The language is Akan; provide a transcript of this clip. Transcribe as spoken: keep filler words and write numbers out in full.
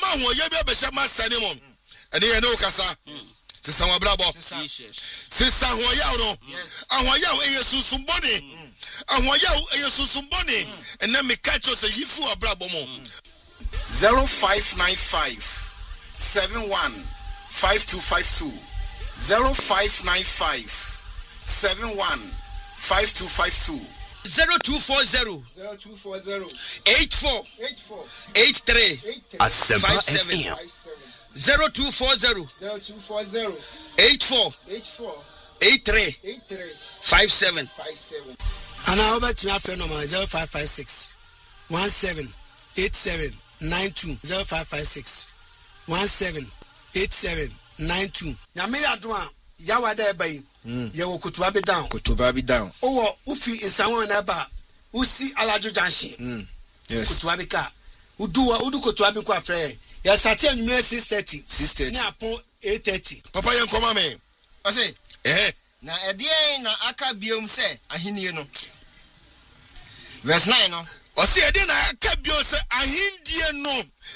ho ye bia be hye master ni mom ene ye ne okasa sisa wa brabo sisa ho ya no ahwo ya eye susumbone ahwo ya eye susumbone ene me catch us yifu wa brabo mo zero five nine five seven one five two five two zero five nine five seven one five two five two zero two four zero zero two four zero eight four eight four eight three Asempa F M zero two four zero zero two four zero eight four eight four eight three eight three five seven five seven. And I over to my friend number zero five five six one seven eight seven nine two zero five five six one seven eight seven nine two. Nyame adwa yawa da bai ye wo kutuba be down kutuba be down owo ufi insanwo na ba usi alajo junction mm yes kutuba be ka udu wa udu kutuba be kwa frɛ ya sati anwumere six thirty six thirty ni apon eight thirty papa yen koma me o say eh na edie na aka biom se ahenie no verse nine no o say edie na aka biom se ahindie no